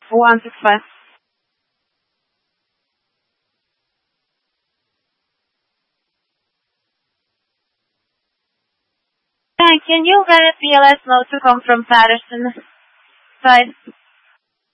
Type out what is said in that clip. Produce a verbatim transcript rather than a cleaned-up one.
one six five. Thank you. You get a P L S note to come from Patterson side.